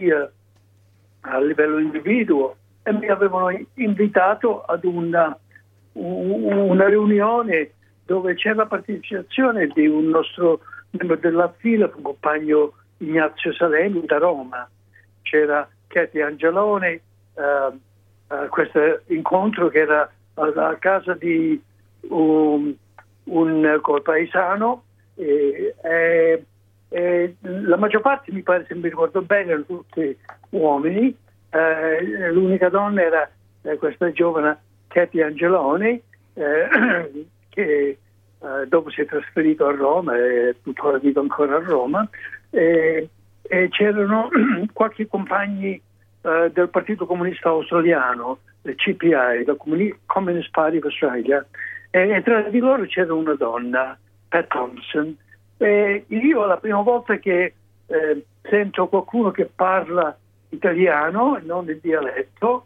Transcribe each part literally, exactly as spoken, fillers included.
eh, a livello individuo, e mi avevano invitato ad una, una riunione dove c'era la partecipazione di un nostro membro della fila, un compagno Ignazio Salemi da Roma. C'era Katie Angelone, eh, eh, questo incontro che era alla casa di un, un colpaesano, e, e, e la maggior parte, mi pare, se mi ricordo bene, erano tutti uomini. Eh, l'unica donna era eh, questa giovane Katie Angeloni, eh, che eh, dopo si è trasferito a Roma e tuttora vive ancora a Roma, e, e c'erano qualche compagni eh, del Partito Comunista Australiano, il C P I, la Communist Party of Australia, e, e tra di loro c'era una donna, Pat Thompson, e io la prima volta che eh, sento qualcuno che parla italiano e non il dialetto,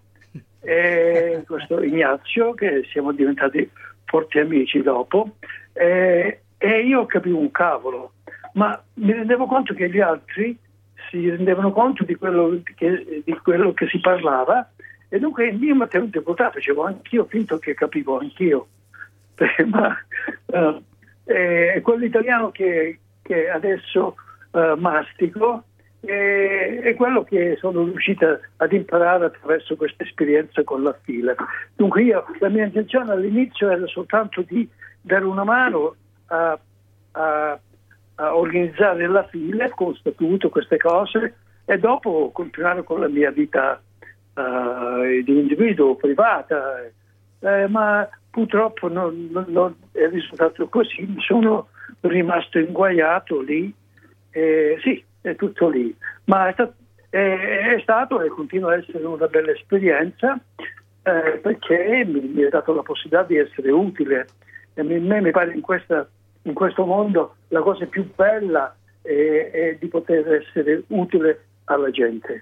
e questo Ignazio, che siamo diventati forti amici dopo, e, e io capivo un cavolo, ma mi rendevo conto che gli altri si rendevano conto di quello che, di quello che si parlava, e dunque io mi ho tenuto votato, facevo anch'io, finto che capivo anch'io. Ma uh, è quell'italiano che, che adesso uh, mastico, e, è quello che sono riuscita ad imparare attraverso questa esperienza con la fila. Dunque io, la mia intenzione all'inizio era soltanto di dare una mano a, a, a organizzare la fila con statuto, queste cose, e dopo continuare con la mia vita uh, di individuo privata, eh, ma purtroppo non, non, non è risultato così. Mi sono rimasto inguaiato lì, eh, sì, è tutto lì, ma è stato, è, è stato e continua a essere una bella esperienza, eh, perché mi, mi ha dato la possibilità di essere utile, e mi, me mi pare in, questa, in questo mondo la cosa più bella è, è di poter essere utile alla gente.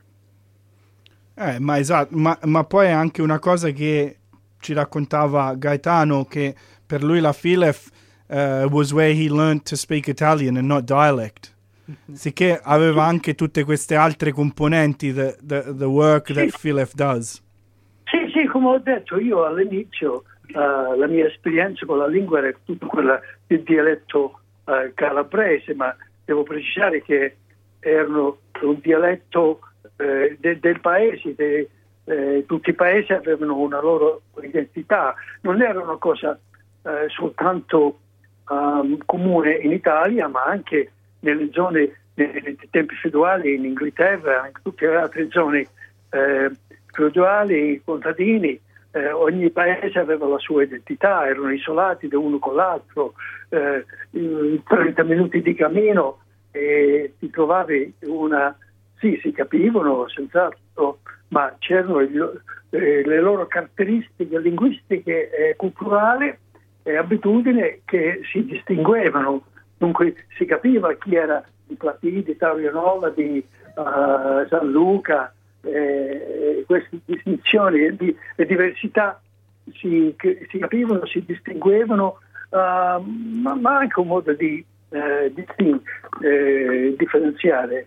Eh, ma esatto, ma, ma poi è anche una cosa che ci raccontava Gaetano, che per lui la F I L E F uh, was where he learned to speak Italian and not dialect. Sicché aveva anche tutte queste altre componenti, the, the, the work sì. that F I L E F does. Sì, sì, come ho detto io all'inizio, uh, la mia esperienza con la lingua era tutta quella del dialetto uh, calabrese, ma devo precisare che erano un dialetto uh, de, del paese, de, uh, tutti i paesi avevano una loro identità, non era una cosa uh, soltanto um, comune in Italia, ma anche nelle zone, nei tempi feudali in Inghilterra, anche tutte le altre zone eh, feudali, contadini, eh, ogni paese aveva la sua identità, erano isolati da uno con l'altro, eh, trenta minuti di cammino e ti trovavi una, sì, si capivano senz'altro, ma c'erano il, eh, le loro caratteristiche linguistiche e culturali e abitudini che si distinguevano. Dunque si capiva chi era di Platì, di Taurianola, di uh, San Luca, eh, queste distinzioni e di, diversità si, si capivano, si distinguevano, uh, ma, ma anche un modo di, eh, di eh, differenziare.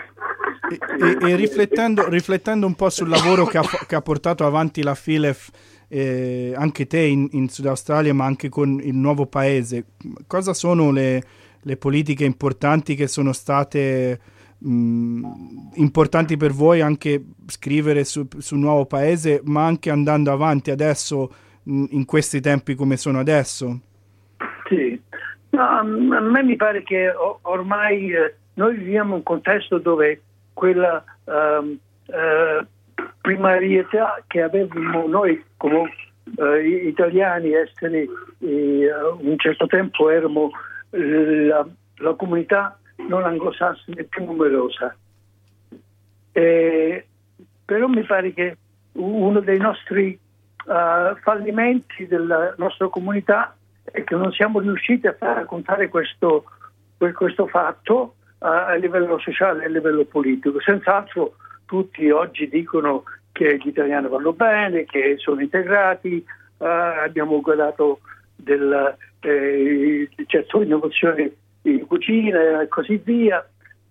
E, e, e riflettendo, riflettendo un po' sul lavoro che ha, che ha portato avanti la F I L E F, eh, anche te in, in Sud Australia, ma anche con il nuovo paese, cosa sono le le politiche importanti che sono state mh, importanti per voi, anche scrivere su, sul nuovo paese, ma anche andando avanti adesso mh, in questi tempi come sono adesso? Sì, no, a me mi pare che ormai eh, noi viviamo un contesto dove quella um, uh, primarietà che avevamo noi come uh, italiani, essere eh, un certo tempo erano La, la comunità non anglosassone più numerosa, e, però mi pare che uno dei nostri uh, fallimenti della nostra comunità è che non siamo riusciti a far raccontare questo, questo fatto uh, a livello sociale e a livello politico. Senz'altro tutti oggi dicono che gli italiani vanno bene, che sono integrati, uh, abbiamo guardato del Eh, certo, innovazioni in cucina e così via,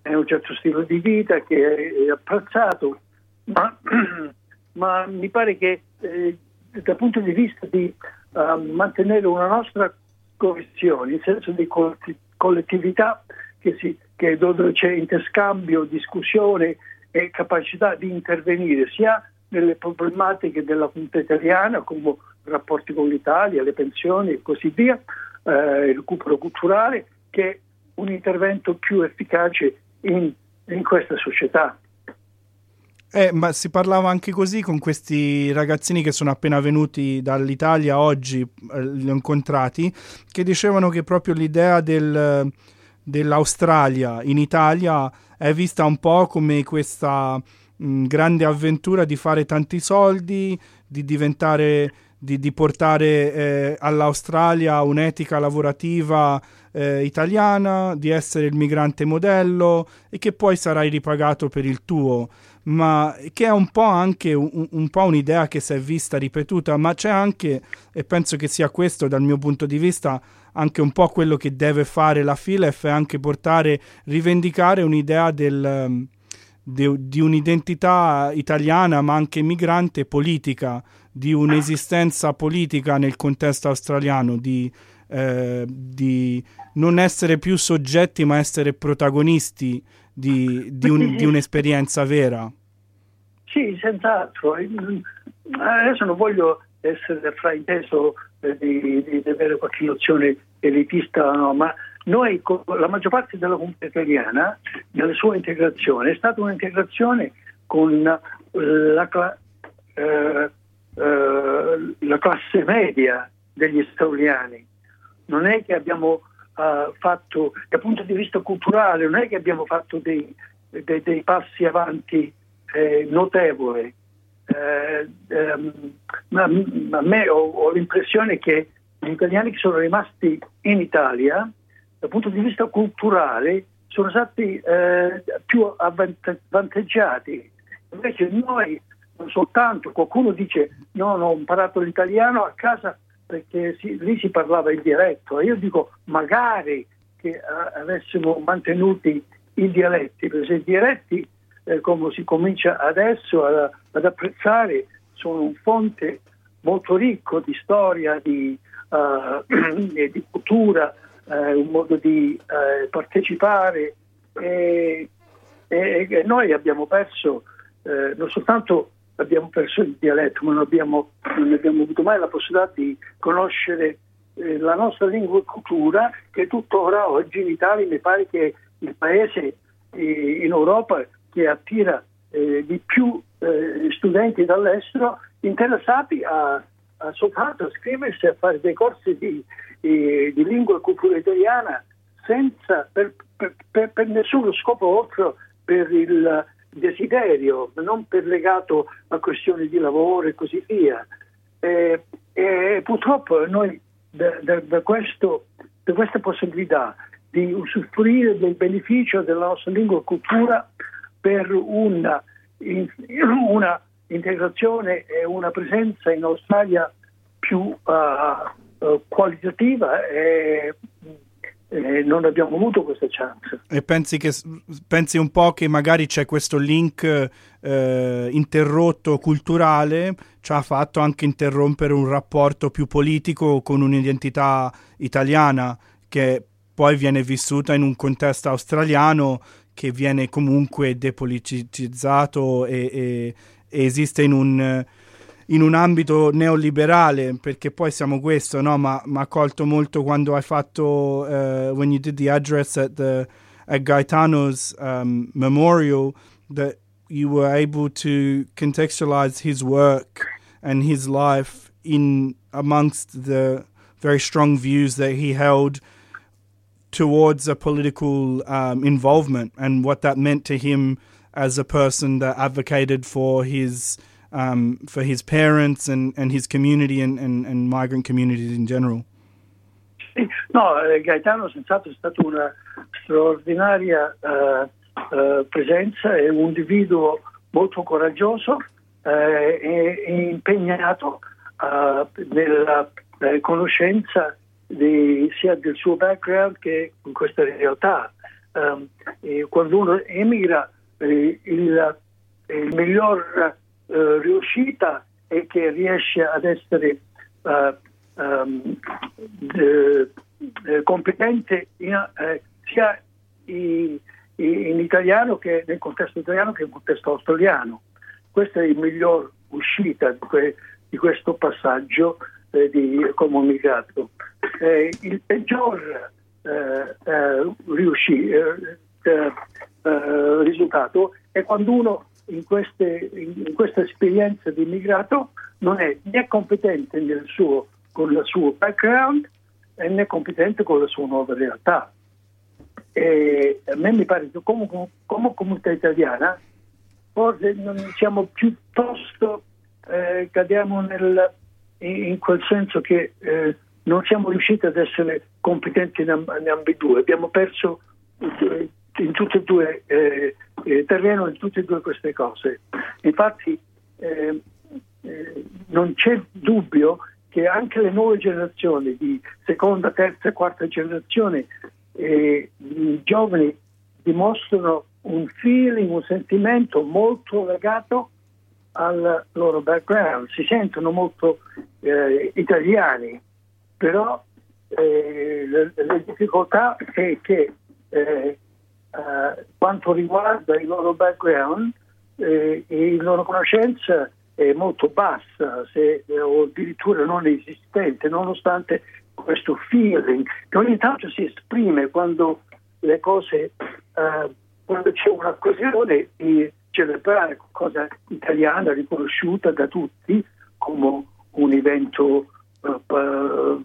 è un certo stile di vita che è apprezzato, ma, ma mi pare che eh, dal punto di vista di uh, mantenere una nostra coesione, in senso di collettività, che, si, che dove c'è interscambio, discussione e capacità di intervenire sia nelle problematiche della comunità italiana, come rapporti con l'Italia, le pensioni e così via, eh, il recupero culturale, che un intervento più efficace in, in questa società. Eh, ma si parlava anche così con questi ragazzini che sono appena venuti dall'Italia oggi, eh, li ho incontrati, che dicevano che proprio l'idea del, dell'Australia in Italia è vista un po' come questa mh, grande avventura di fare tanti soldi, di diventare, di, di portare eh, all'Australia un'etica lavorativa eh, italiana, di essere il migrante modello e che poi sarai ripagato per il tuo. Ma che è un po' anche un, un po' un'idea che si è vista ripetuta, ma c'è anche, e penso che sia questo dal mio punto di vista anche un po' quello che deve fare la Filef, è anche portare, rivendicare un'idea del, de, di un'identità italiana ma anche migrante politica, di un'esistenza politica nel contesto australiano, di, eh, di non essere più soggetti ma essere protagonisti Di, di, un, di un'esperienza vera. Sì, senz'altro. Adesso non voglio essere frainteso eh, di, di, di avere qualche nozione elitista, no, ma noi, la maggior parte della comunità italiana, nella sua integrazione, è stata un'integrazione con la, eh, eh, la classe media degli australiani. Non è che abbiamo Uh, fatto, dal punto di vista culturale, non è che abbiamo fatto dei, dei, dei passi avanti eh, notevoli, eh, ehm, ma, ma a me ho, ho l'impressione che gli italiani che sono rimasti in Italia, dal punto di vista culturale, sono stati eh, più avvantaggiati. Invece noi, non soltanto, qualcuno dice no, no, ho imparato l'italiano a casa perché si, lì si parlava il dialetto, e io dico magari che uh, avessimo mantenuti i dialetti, perché i dialetti, eh, come si comincia adesso a, ad apprezzare, sono un fonte molto ricco di storia, di, uh, di cultura, uh, un modo di uh, partecipare, e, e, e noi abbiamo perso uh, non soltanto abbiamo perso il dialetto, ma non abbiamo, non abbiamo avuto mai la possibilità di conoscere eh, la nostra lingua e cultura, che tuttora oggi in Italia mi pare che il paese eh, in Europa che attira eh, di più eh, studenti dall'estero interessati a, a soltanto a iscriversi a fare dei corsi di, eh, di lingua e cultura italiana senza per, per, per, per nessuno scopo oltre per il desiderio, non per legato a questioni di lavoro e così via. E, e purtroppo noi da, da, da, questo, da questa possibilità di usufruire del beneficio della nostra lingua e cultura per una, in, una integrazione e una presenza in Australia più uh, uh, qualitativa, e Eh, non abbiamo avuto questa chance. E pensi che pensi un po' che magari c'è questo link eh, interrotto culturale, ci ha fatto anche interrompere un rapporto più politico con un'identità italiana che poi viene vissuta in un contesto australiano che viene comunque depoliticizzato e, e, e esiste in un in un ambito neoliberale, perché poi siamo questo, no? Ma mi ha colto molto quando hai fatto uh, when you did the address at the at Gaetano's um, memorial, that you were able to contextualize his work and his life in amongst the very strong views that he held towards a political um, involvement and what that meant to him as a person that advocated for his Um, for his parents and, and his community and, and, and migrant communities in general. No, eh, Gaetano senz'altro è stato una straordinaria uh, uh, presenza, è un individuo molto coraggioso eh, e, e impegnato uh, nella eh, conoscenza di, sia del suo background che in questa realtà. um, eh, quando uno emigra, eh, il, il miglior uh, riuscita è che riesce ad essere uh, um, de, de, competente in, eh, sia in, in italiano che nel contesto italiano che nel contesto australiano. Questa è il miglior uscita di, que, di questo passaggio eh, di, come immigrato. Eh, il peggior eh, eh, riusci, eh, eh, eh, risultato è quando uno in, queste, in questa esperienza di immigrato non è né competente nel suo, con il suo background né competente con la sua nuova realtà. E a me mi pare che come, come comunità italiana forse non siamo piuttosto eh, cadiamo nel, in, in quel senso che eh, non siamo riusciti ad essere competenti in, in ambedue, abbiamo perso eh, in tutte e due eh, eh, terreno in tutte e due queste cose. Infatti eh, eh, non c'è dubbio che anche le nuove generazioni di seconda, terza e quarta generazione eh, i giovani dimostrano un feeling, un sentimento molto legato al loro background, si sentono molto eh, italiani, però eh, le, le difficoltà è che eh, eh, quanto riguarda il loro background eh, la loro conoscenza è molto bassa se, eh, o addirittura non esistente, nonostante questo feeling che ogni tanto si esprime quando le cose eh, quando c'è un'occasione di celebrare qualcosa italiana riconosciuta da tutti come un evento uh, uh,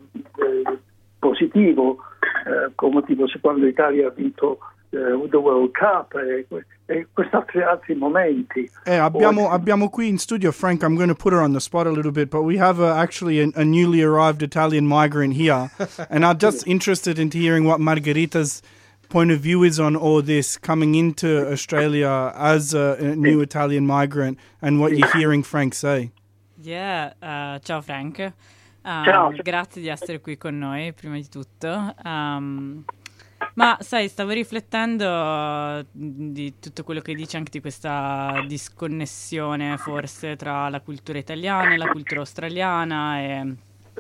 positivo, uh, come tipo se quando l'Italia ha vinto uh, the World Cup e, e questi altri, altri momenti. Eh, abbiamo, abbiamo qui in studio, Frank, I'm going to put her on the spot a little bit, but we have uh, actually a, a newly arrived Italian migrant here, and I'm just interested in hearing what Margherita's point of view is on all this coming into Australia as a, a new Italian migrant and what you're hearing Frank say. Yeah, uh, ciao Frank. Um, ciao. Grazie di essere qui con noi, prima di tutto. Um, ma sai, stavo riflettendo di tutto quello che dici, anche di questa disconnessione forse tra la cultura italiana e la cultura australiana e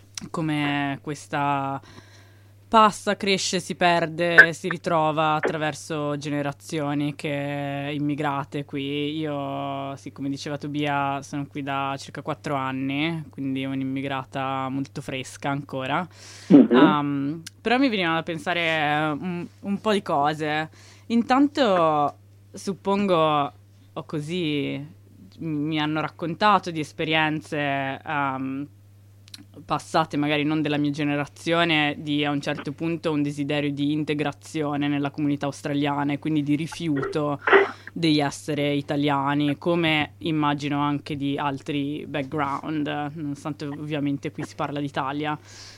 come questa passa, cresce, si perde, si ritrova attraverso generazioni che immigrate qui. Io, sì, come diceva Tobia, sono qui da circa quattro anni, quindi un'immigrata molto fresca ancora. Mm-hmm. Um, però mi venivano da pensare un, un po' di cose. Intanto, suppongo, o così mi hanno raccontato di esperienze Um, passate magari non della mia generazione, di a un certo punto un desiderio di integrazione nella comunità australiana e quindi di rifiuto degli essere italiani, come immagino anche di altri background, nonostante ovviamente qui si parla d'Italia.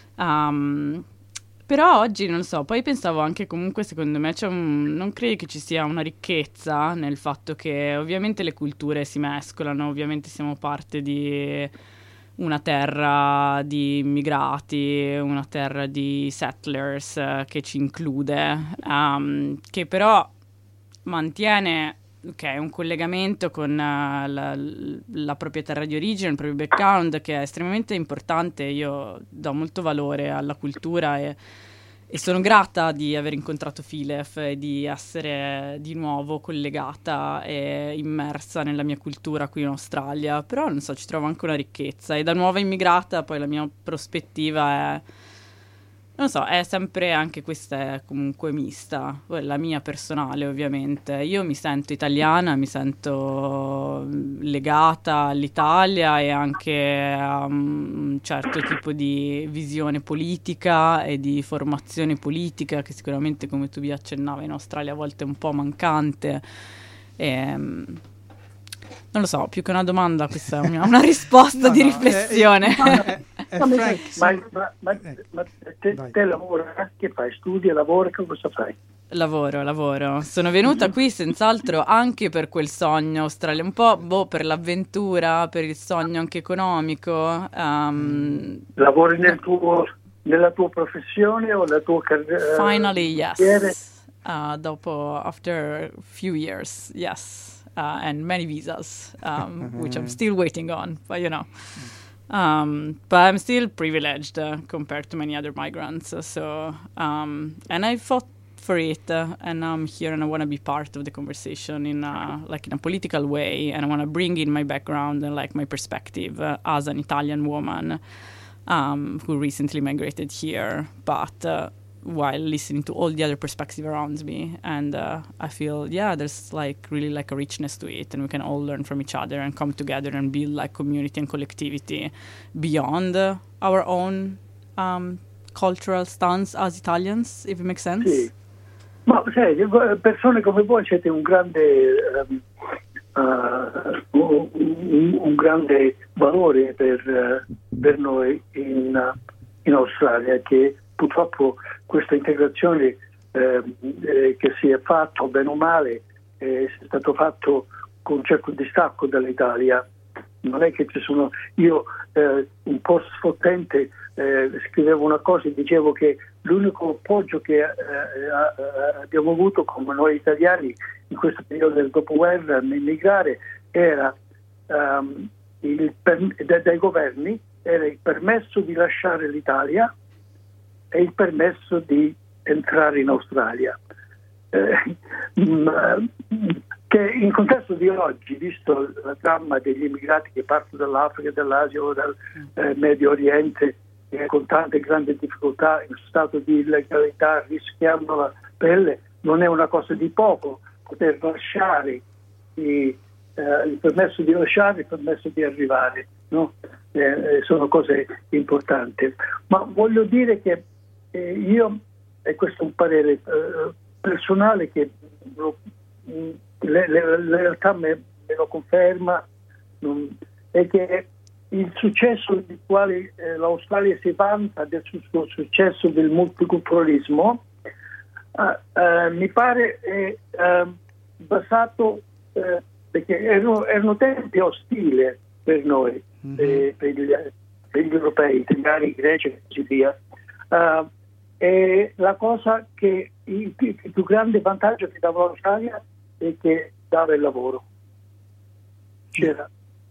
Um, però oggi non so, poi pensavo anche comunque secondo me c'è un, non credi che ci sia una ricchezza nel fatto che ovviamente le culture si mescolano, ovviamente siamo parte di una terra di immigrati, una terra di settlers uh, che ci include, um, che però mantiene okay, un collegamento con uh, la, la propria terra di origine, il proprio background, che è estremamente importante. Io do molto valore alla cultura e, e sono grata di aver incontrato Philef e di essere di nuovo collegata e immersa nella mia cultura qui in Australia, però non so, ci trovo anche una ricchezza e da nuova immigrata poi la mia prospettiva è, non so, è sempre anche questa è comunque mista, la mia personale ovviamente. Io mi sento italiana, mi sento legata all'Italia e anche a un certo tipo di visione politica e di formazione politica che sicuramente, come tu vi accennava, in Australia a volte è un po' mancante. E, non lo so, più che una domanda, questa è una, una risposta no, di no, riflessione. Eh, eh, eh, Frank, ma, ma, ma, ma te, te lavora? Che fai? Studia, lavora? Che cosa fai? Lavoro, lavoro. Sono venuta qui senz'altro anche per quel sogno australiano, un po' boh, per l'avventura, per il sogno anche economico. Um, Lavori nel tuo, nella tua professione o la tua carriera? Finally, yes. uh, dopo, after a few years, yes, uh, and many visas, um, which I'm still waiting on, but you know. Um, but I'm still privileged uh, compared to many other migrants. Uh, so, um, and I fought for it, uh, and now I'm here, and I want to be part of the conversation in a, like in a political way, and I want to bring in my background and like my perspective uh, as an Italian woman um, who recently migrated here, but uh, while listening to all the other perspectives around me. And uh, I feel, yeah, there's like really like a richness to it, and we can all learn from each other and come together and build like community and collectivity beyond uh, our own um, cultural stance as Italians, if it makes sense. Sì. Ma sai, persone come voi siete un grande um, uh, un, un grande valore per, uh, per noi in, uh, in Australia, che purtroppo questa integrazione eh, eh, che si è fatto bene o male eh, è stato fatto con un certo distacco dall'Italia. Non è che ci sono, io eh, un po' sfottente eh, scrivevo una cosa e dicevo che l'unico appoggio che eh, eh, abbiamo avuto come noi italiani in questo periodo del dopoguerra nell'immigrare era um, il per, dai, dai governi era il permesso di lasciare l'Italia e il permesso di entrare in Australia. Eh, che in contesto di oggi, visto la dramma degli immigrati che partono dall'Africa, dall'Asia o dal eh, Medio Oriente, eh, con tante grandi difficoltà, in stato di illegalità, rischiando la pelle, non è una cosa di poco poter lasciare i, eh, il permesso di lasciare, il permesso di arrivare, no? Eh, sono cose importanti. Ma voglio dire che eh, io, e questo è un parere eh, personale che lo, le, le, la realtà me, me lo conferma, non, è che il successo di quale eh, l'Australia si vanta del suo successo del multiculturalismo eh, eh, mi pare è eh, basato eh, perché erano, erano tempi ostili per noi, mm-hmm. eh, per, gli, per gli europei, italiani, greci e così via. Uh, e la cosa che il, il più grande vantaggio che dava l'Australia è che dava il lavoro. C'era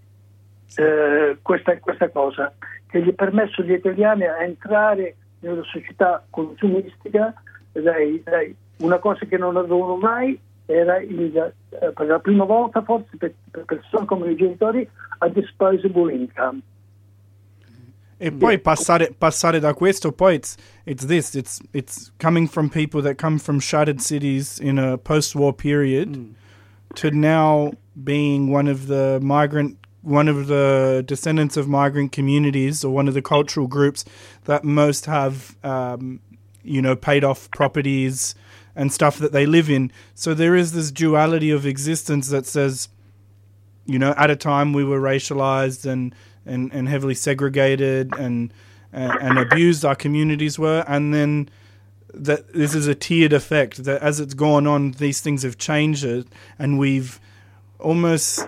eh, questa, questa cosa che gli ha permesso agli italiani a entrare nella società consumistica. Dai, dai, una cosa che non avevano mai era il, eh, per la prima volta forse per, per persone come i genitori a disposable income. E poi passare, passare da questo, poi it's, it's this, it's, it's coming from people that come from shattered cities in a post-war period mm. to now being one of the migrant, one of the descendants of migrant communities or one of the cultural groups that most have, um, you know, paid off properties and stuff that they live in. So there is this duality of existence that says, you know, at a time we were racialized and And, and heavily segregated and, and and abused our communities were, and then that this is a tiered effect that as it's gone on, these things have changed it, and we've almost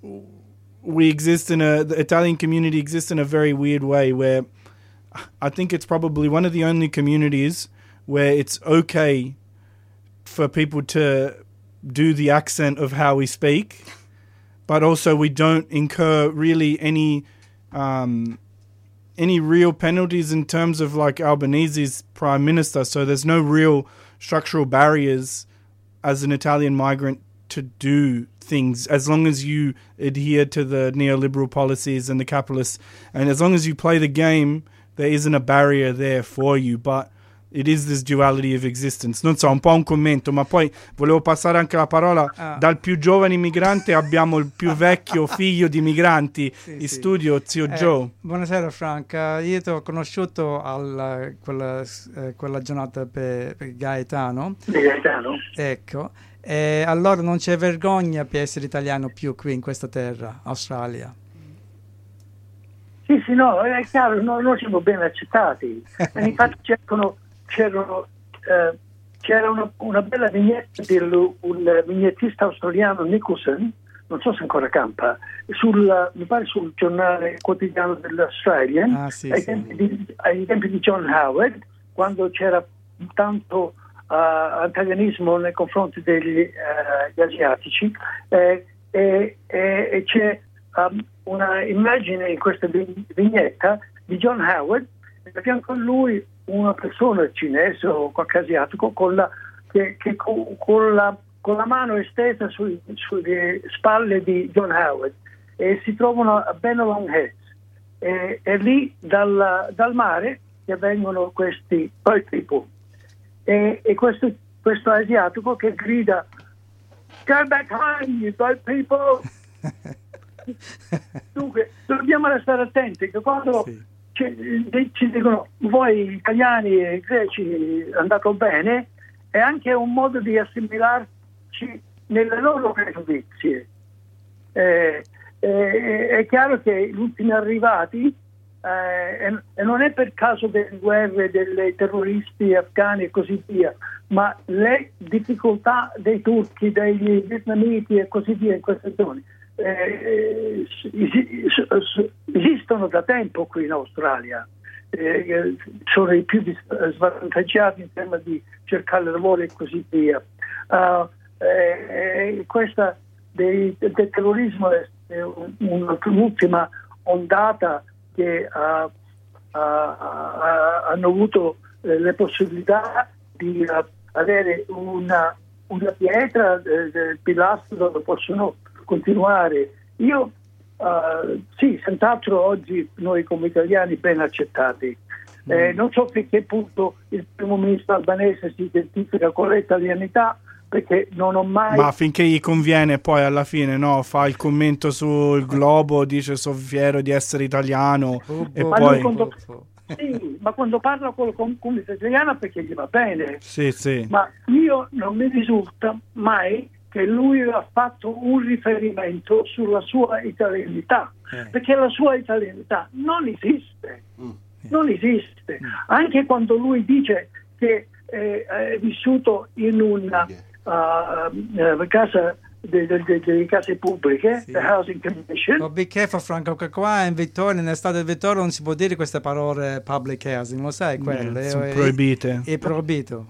we exist in a the Italian community exists in a very weird way where I think it's probably one of the only communities where it's okay for people to do the accent of how we speak, but also we don't incur really any Um, any real penalties in terms of like Albanese's prime minister. So there's no real structural barriers as an Italian migrant to do things as long as you adhere to the neoliberal policies and the capitalists. And as long as you play the game, there isn't a barrier there for you. But it is this duality of existence. Non so, un po' un commento, ma poi volevo passare anche la parola. Ah. Dal più giovane immigrante abbiamo il più vecchio figlio di migranti sì, in sì. studio, zio eh, Joe. Buonasera Franca, io ti ho conosciuto alla, quella, eh, quella giornata per, per Gaetano. Gaetano? Ecco, e allora non c'è vergogna per essere italiano più qui in questa terra, Australia? Sì, sì, no, è chiaro, no, noi siamo ben accettati. E infatti cercano C'erano, eh, c'era una, una bella vignetta del un vignettista australiano Nicholson, non so se ancora campa, sul, mi pare sul giornale quotidiano dell'Australian, ah, sì, ai, sì. Tempi di, ai tempi di John Howard, quando c'era tanto antagonismo nei confronti degli uh, gli asiatici, eh, e, e, e c'è um, una immagine in questa vignetta di John Howard, e a fianco a lui una persona cinese o qualche asiatico con la, che, che con, con, la, con la mano estesa sui, sulle spalle di John Howard, e si trovano a Bennelong Heads, e, e lì dal, dal mare che vengono questi white people, e, e questo, questo asiatico che grida "Go back home, you white people!" Dunque dobbiamo restare attenti che quando sì. ci, ci dicono voi italiani e greci andate bene, è anche un modo di assimilarci nelle loro pregiudizie. Eh, eh, è chiaro che gli ultimi arrivati, eh, e, e non è per caso delle guerre, dei terroristi afghani e così via, ma le difficoltà dei turchi, degli vietnamiti e così via in queste zone eh, esistono da tempo qui in Australia. Eh, sono i più svantaggiati in termini di cercare lavoro e così via. Uh, eh, questa dei, del terrorismo è un'ultima ondata che uh, uh, uh, hanno avuto uh, le possibilità di uh, avere una, una pietra del, del pilastro dove possono continuare. Io uh, sì, senz'altro oggi noi come italiani ben accettati. Mm. Eh, non so fin che punto il primo ministro albanese si identifica con l'italianità, perché non ho mai... Ma finché gli conviene, poi alla fine no, fa il commento sul Globo, dice sono fiero di essere italiano, oh, e ma poi... Quando, sì, ma quando parla con la comunità italiana perché gli va bene. Sì, sì. Ma io non mi risulta mai che lui ha fatto un riferimento sulla sua italianità, eh. perché la sua italianità non esiste, mm. non esiste. Mm. Anche quando lui dice che eh, è vissuto in una... Uh, uh, casa delle de, de, de case pubbliche, sì. The Housing Commission. Oh, be careful, Franco, che qua in Vittoria, nell'estate di Vittoria, non si può dire queste parole public housing, lo sai quelle? Mm, sono proibite. È, è proibito.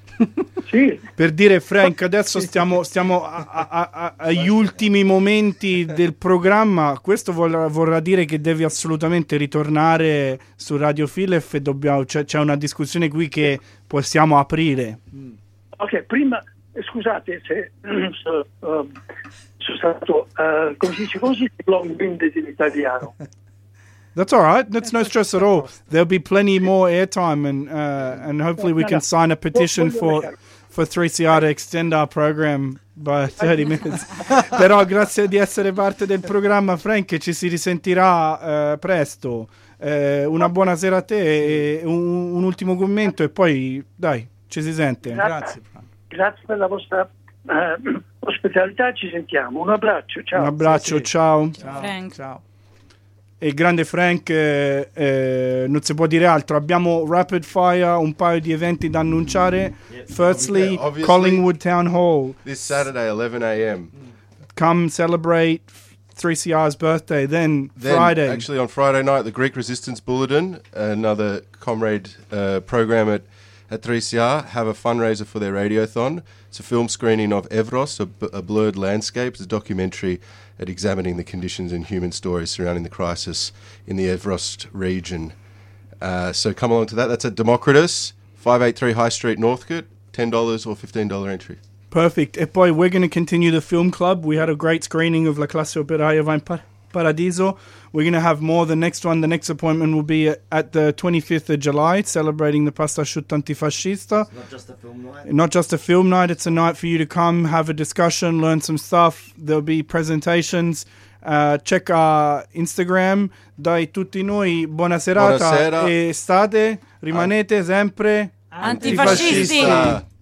Sì. Per dire, Frank, adesso stiamo, stiamo a, a, a, agli ultimi momenti del programma. Questo vorrà, vorrà dire che devi assolutamente ritornare su Radio Filef e dobbiamo, c'è, c'è una discussione qui che possiamo aprire. Mm. Ok, prima scusate se so, uh, sono stato uh, come si dice così long-winded in italiano. That's all right. That's no stress at all. There'll be plenty more airtime, and uh, and hopefully we can sign a petition for for three C R to extend our program by thirty minutes. Però grazie di essere parte del programma, Frank, ci si risentirà uh, presto. Uh, una buona sera a te e un, un ultimo commento e poi dai, ci si sente. Grazie. Grazie per la vostra uh, ospitalità, ci sentiamo. Un abbraccio, ciao. Un abbraccio, sì, sì. Ciao. Ciao. Frank. Ciao. E il grande Frank, eh, eh, non si può dire altro. Abbiamo rapid fire, un paio di eventi da annunciare. Yes. Firstly, yeah, Collingwood Town Hall. This Saturday, eleven a.m. Come celebrate three C R's birthday. Then, then Friday. Actually, on Friday night, the Greek Resistance Bulletin, another comrade uh, program at At three C R, have a fundraiser for their radiothon. It's a film screening of Evros, a, b- a blurred landscape. It's a documentary at examining the conditions and human stories surrounding the crisis in the Evros region. Uh, so come along to that. That's at Democritus, five eighty-three High Street, Northcote, ten dollars or fifteen dollars entry. Perfect. E poi we're going to continue the film club. We had a great screening of La Classe Operaia va in Par- Paradiso. We're going to have more. The next one, the next appointment will be at the twenty-fifth of July, celebrating the Pasta Asciutta Antifascista. It's not just a film night. Not just a film night, it's a night for you to come, have a discussion, learn some stuff. There'll be presentations. Uh, check our Instagram. Dai tutti noi, buona serata. Buonasera. E state, rimanete sempre antifascisti.